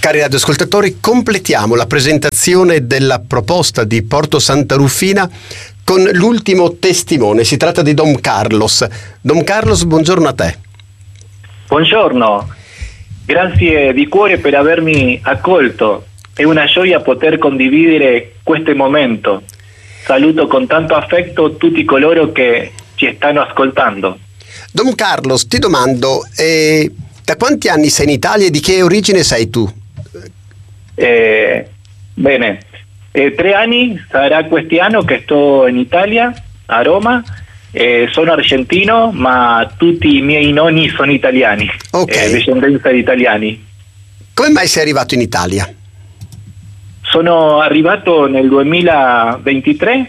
Cari radioascoltatori, completiamo la presentazione della proposta di Porto Santa Rufina con l'ultimo testimone. Si tratta di Dom Carlos. Dom Carlos, buongiorno a te. Buongiorno, grazie di cuore per avermi accolto. È una gioia poter condividere questo momento. Saluto con tanto affetto tutti coloro che ci stanno ascoltando. Dom Carlos, ti domando, da quanti anni sei in Italia e di che origine sei tu? Bene, 3 anni sarà quest'anno che sto in Italia, a Roma. Sono argentino, ma tutti i miei nonni sono italiani, discendenza di italiani. Come mai sei arrivato in Italia? Sono arrivato nel 2023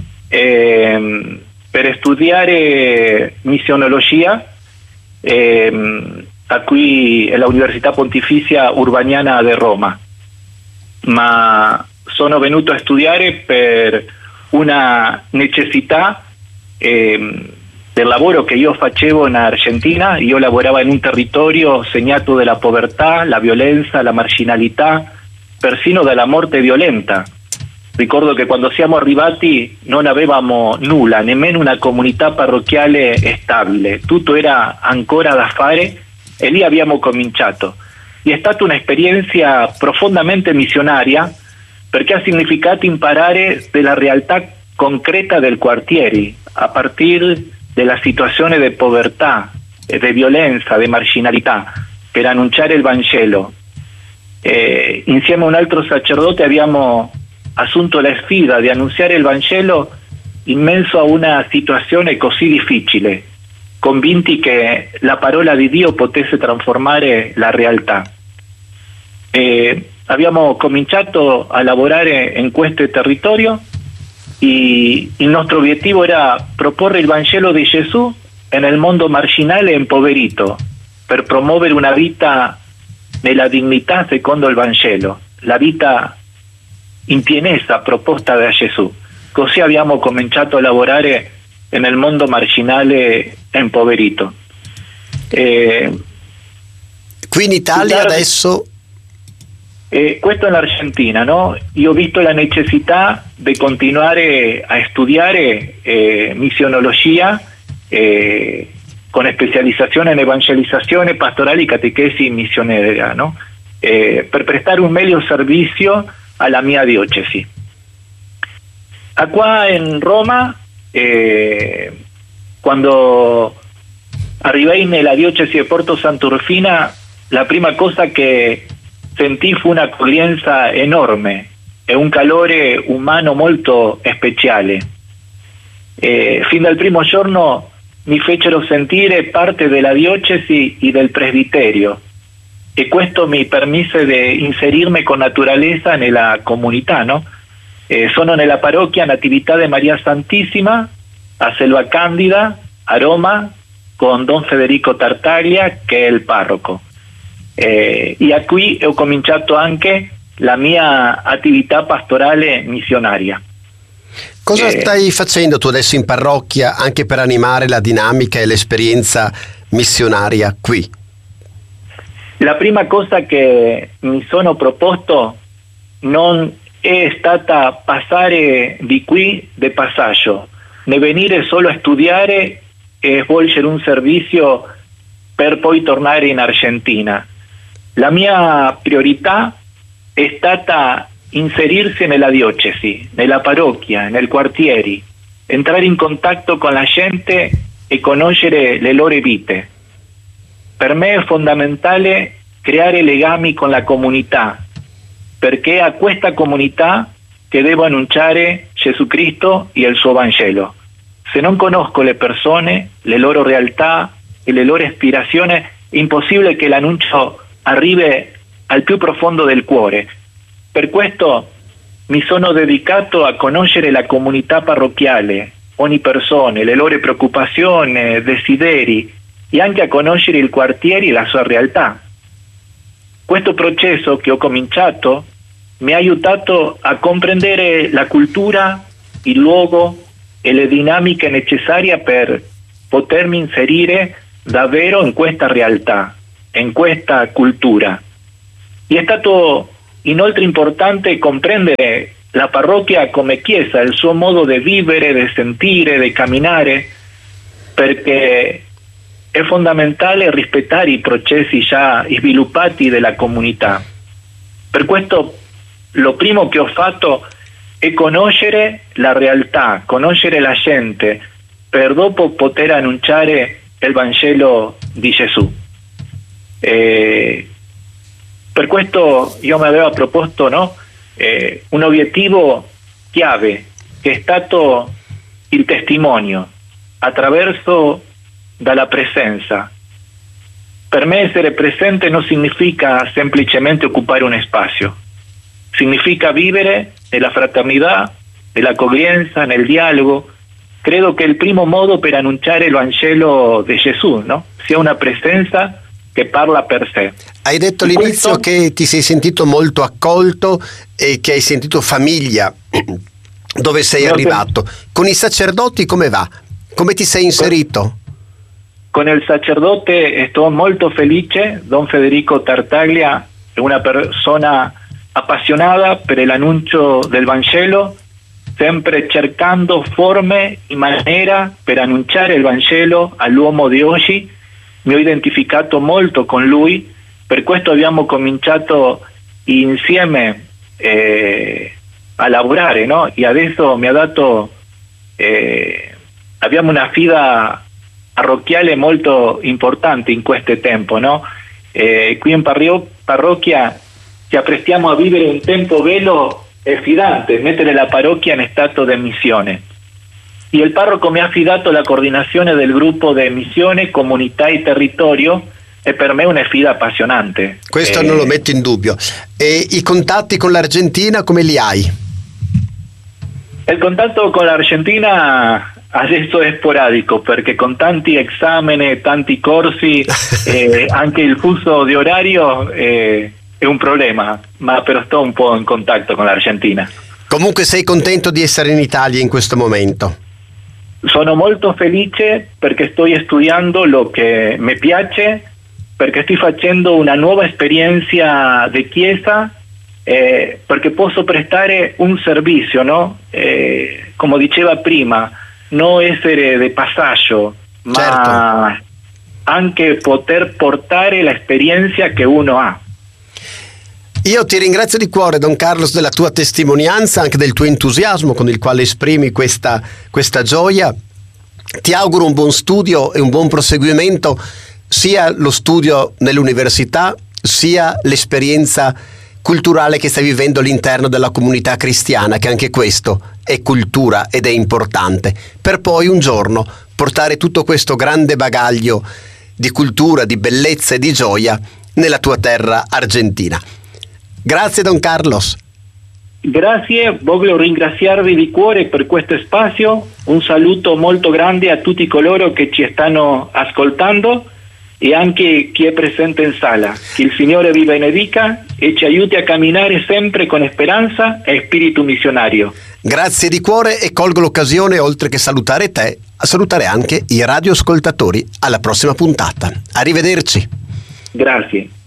per studiare missionologia qui all'Università Pontificia Urbaniana di Roma, ma sono venuto a studiare per una necessità del lavoro che io facevo in Argentina. Io lavoravo in un territorio segnato dalla povertà, la violenza, la marginalità, persino dalla morte violenta. Ricordo che quando siamo arrivati non avevamo nulla, nemmeno una comunità parrocchiale stabile, tutto era ancora da fare e lì abbiamo cominciato. E è stata un'esperienza profondamente missionaria perché ha significato imparare della realtà concreta del quartiere, a partire dalla situazione di povertà, di violenza, di marginalità, per annunciare il Vangelo. Insieme a un altro sacerdote abbiamo assunto la sfida di annunziare il Vangelo in mezzo a una situazione così difficile, convinti che la parola di Dio potesse trasformare la realtà. Abbiamo cominciato a lavorare in questo territorio e il nostro obiettivo era proporre il Vangelo di Gesù nel mondo marginale e impoverito, per promuovere una vita nella dignità secondo il Vangelo, la vita in pienezza proposta da Gesù. Così abbiamo cominciato a lavorare nel mondo marginale e impoverito. Qui in Italia adesso... questo è l'Argentina, no? Io ho visto la necessità di continuare a studiare missionologia con specializzazione in evangelizzazione, pastorale e catechesi missionaria, no? Per prestare un meglio servizio alla mia diocesi. Qua in Roma, quando arrivai nella diocesi di Porto Santa Rufina, la prima cosa che sentì fu un'accoglienza enorme e un calore umano molto speciale. Fin dal primo giorno mi fecero sentire parte della diocesi e del presbiterio, e questo mi permise di inserirmi con naturalezza nella comunità, no? Sono nella parrocchia Natividad de Maria Santissima a Selva Candida, a Roma, con Don Federico Tartaglia, che è il parroco. E qui ho cominciato anche la mia attività pastorale missionaria. Cosa stai facendo tu adesso in parrocchia anche per animare la dinamica e l'esperienza missionaria qui? La prima cosa che mi sono proposto non è stata passare di qui di passaggio, né venire solo a studiare e svolgere un servizio per poi tornare in Argentina. La mia priorità è stata inserirsi nella diocesi, nella parrocchia, nel quartiere, entrare in contatto con la gente e conoscere le loro vite. Per me è fondamentale creare legami con la comunità, perché è a questa comunità che devo annunciare Gesù Cristo e il suo Vangelo. Se non conosco le persone, le loro realtà e le loro ispirazioni, è impossibile che l'annuncio arrivi al più profondo del cuore. Per questo mi sono dedicato a conoscere la comunità parrocchiale, ogni persona, le loro preoccupazioni, desideri, e anche a conoscere il quartiere e la sua realtà. Questo processo che ho cominciato mi ha aiutato a comprendere la cultura, il luogo e le dinamiche necessarie per potermi inserire davvero in questa realtà, in questa cultura. E è stato inoltre importante comprendere la parrocchia come chiesa, il suo modo di vivere, di sentire, di camminare, perché è fondamentale rispettare i processi già sviluppati della comunità. Per questo lo primo che ho fatto è conoscere la realtà, conoscere la gente, per dopo poter annunciare il Vangelo di Gesù. Per questo io mi avevo proposto, no? Un obiettivo chiave, che è stato il testimonio, attraverso dalla presenza. Per me essere presente non significa semplicemente occupare un spazio, significa vivere nella fraternità, nell'accoglienza, nel dialogo. Credo che il primo modo per annunciare il Vangelo di Gesù, no? Sia una presenza che parla per sé. Hai detto all'inizio che ti sei sentito molto accolto e che hai sentito famiglia dove sei arrivato. Con i sacerdoti come va? Come ti sei inserito? Con il sacerdote sto molto felice. Don Federico Tartaglia è una persona appassionata per l'annuncio del Vangelo, sempre cercando forme e maniera per annunciare il Vangelo all'uomo di oggi. Mi ho identificato molto con lui, per questo abbiamo cominciato insieme a lavorare, no? E adesso mi ha dato, abbiamo una fida parrocchiale molto importante in questo tempo, no? Qui in parrocchia ci apprestiamo a vivere un tempo bello e fidante, mettere la parrocchia in stato di missione. E il parroco mi ha affidato la coordinazione del gruppo di missione, comunità e territorio, e per me è una sfida appassionante. Questo non lo metto in dubbio. E i contatti con l'Argentina come li hai? Il contatto con l'Argentina adesso è sporadico, perché con tanti esami, tanti corsi, anche il fuso di orario è un problema, ma però sto un po' in contatto con l'Argentina. Comunque sei contento di essere in Italia in questo momento? Sono molto felice perché sto studiando lo che mi piace, perché sto facendo una nuova esperienza di chiesa, perché posso prestare un servizio, no? Come diceva prima, non essere di passaggio, ma certo, anche poter portare l'esperienza che uno ha. Io ti ringrazio di cuore, Don Carlos, della tua testimonianza, anche del tuo entusiasmo con il quale esprimi questa gioia. Ti auguro un buon studio e un buon proseguimento, sia lo studio nell'università, sia l'esperienza culturale che stai vivendo all'interno della comunità cristiana, che anche questo è cultura ed è importante, per poi un giorno portare tutto questo grande bagaglio di cultura, di bellezza e di gioia nella tua terra argentina. Grazie Don Carlos. Grazie, voglio ringraziarvi di cuore per questo spazio. Un saluto molto grande a tutti coloro che ci stanno ascoltando e anche chi è presente in sala. Che il Signore vi benedica e ci aiuti a camminare sempre con speranza e spirito missionario. Grazie di cuore e colgo l'occasione, oltre che salutare te, a salutare anche i radioascoltatori. Alla prossima puntata. Arrivederci. Grazie.